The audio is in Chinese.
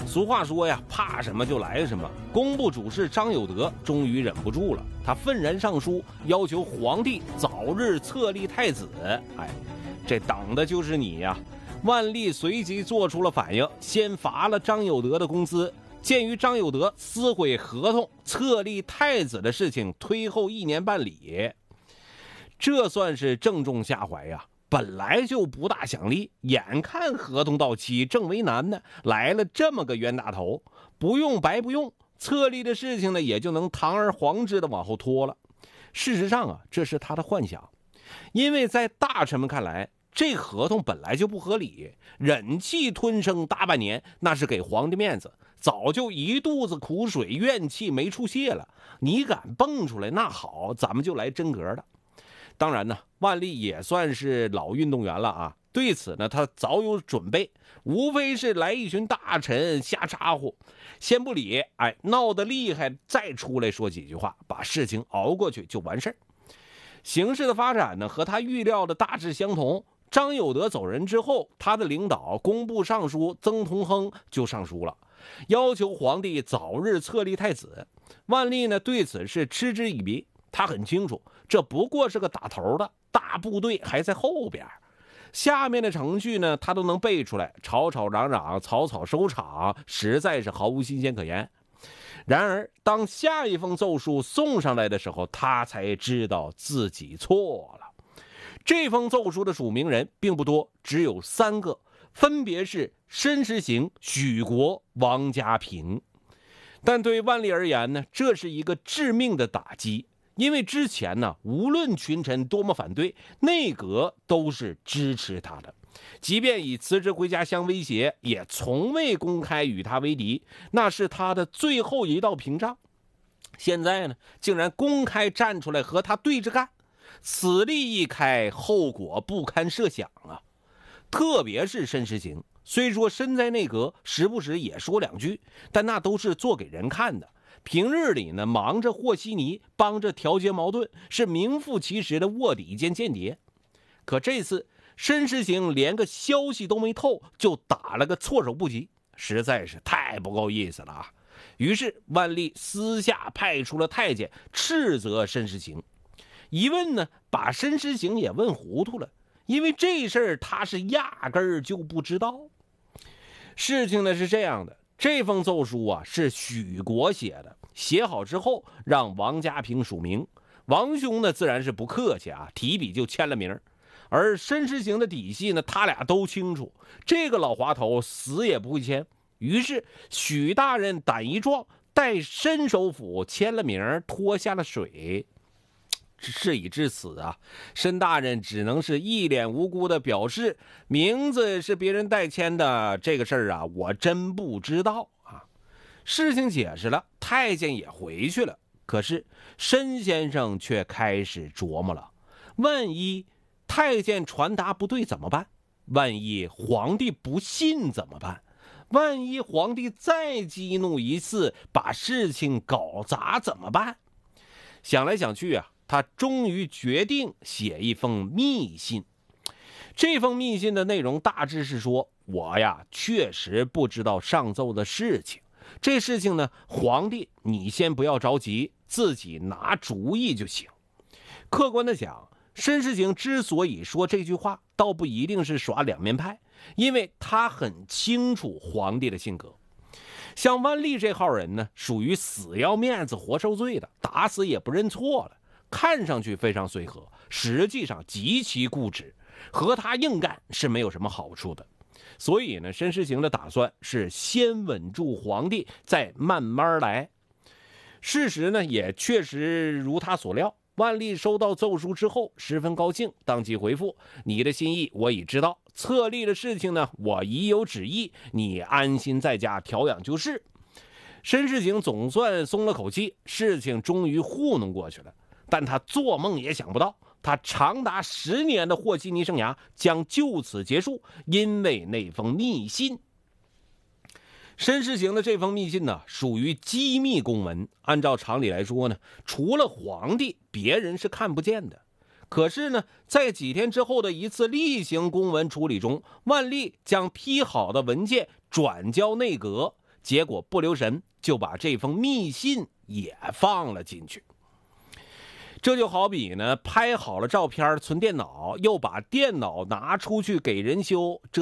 俗话说呀，怕什么就来什么。工部主事张有德终于忍不住了，他愤然上书，要求皇帝早日册立太子。这等的就是你呀！万历随即做出了反应，先罚了张有德的工资。鉴于张有德撕毁合同，册立太子的事情推后1年办理，这算是正中下怀呀。本来就不大想立，眼看合同到期正为难呢，来了这么个冤大头，不用白不用，册立的事情呢也就能堂而皇之的往后拖了。事实上啊，这是他的幻想，因为在大臣们看来，这合同本来就不合理，忍气吞声大半年，那是给皇帝面子，早就一肚子苦水怨气没处泄了，你敢蹦出来，那好，咱们就来真格的。当然呢，万历也算是老运动员了啊，对此呢他早有准备，无非是来一群大臣瞎咋呼，先不理，闹得厉害再出来说几句话，把事情熬过去就完事儿。形势的发展呢和他预料的大致相同，张有德走人之后，他的领导工部尚书曾同亨就上书了，要求皇帝早日册立太子。万历呢对此是嗤之以鼻，他很清楚这不过是个打头的，大部队还在后边，下面的程序呢他都能背出来，吵吵嚷嚷，草草收场，实在是毫无新鲜可言。然而当下一封奏书送上来的时候，他才知道自己错了。这封奏书的署名人并不多，只有3个，分别是申时行、许国、王家平。但对万历而言呢，这是一个致命的打击，因为之前呢，无论群臣多么反对，内阁都是支持他的，即便以辞职回家相威胁，也从未公开与他为敌，那是他的最后一道屏障。现在呢，竟然公开站出来和他对着干，此例一开，后果不堪设想啊！特别是申时行，虽说身在内阁，时不时也说2句，但那都是做给人看的。平日里呢，忙着和稀泥，帮着调节矛盾，是名副其实的卧底兼间谍。可这次申时行连个消息都没透，就打了个措手不及，实在是太不够意思了啊！于是万历私下派出了太监斥责申时行。一问呢，把申时行也问糊涂了，因为这事儿他是压根儿就不知道。事情呢是这样的，这封奏书啊是许国写的，写好之后让王家平署名，王兄呢自然是不客气啊，提笔就签了名。而申时行的底细呢，他俩都清楚，这个老滑头死也不会签。于是许大人胆一壮，代申首府签了名，拖下了水。事已至此啊，申大人只能是一脸无辜的表示，名字是别人代签的，这个事儿啊，我真不知道啊。事情解释了，太监也回去了，可是申先生却开始琢磨了，万一太监传达不对怎么办？万一皇帝不信怎么办？万一皇帝再激怒一次，把事情搞砸怎么办？想来想去啊，他终于决定写一封密信。这封密信的内容大致是说，我呀确实不知道上奏的事情，这事情呢，皇帝你先不要着急，自己拿主意就行。客观的讲，申时行之所以说这句话，倒不一定是耍两面派，因为他很清楚皇帝的性格。像万历这号人呢，属于死要面子活受罪的，打死也不认错了，看上去非常随和，实际上极其固执，和他硬干是没有什么好处的。所以呢，申时行的打算是先稳住皇帝，再慢慢来。事实呢，也确实如他所料，万历收到奏书之后十分高兴，当即回复，你的心意我已知道，册立的事情呢，我已有旨意，你安心在家调养就是。申时行总算松了口气，事情终于糊弄过去了。但他做梦也想不到，他长达10年的和稀泥生涯将就此结束，因为那封密信。申时行的这封密信呢，属于机密公文，按照常理来说呢，除了皇帝，别人是看不见的。可是呢，在几天之后的一次例行公文处理中，万历将批好的文件转交内阁， 结果不留神就把这封密信也放了进去。这就好比呢，拍好了照片存电脑，又把电脑拿出去给人修，这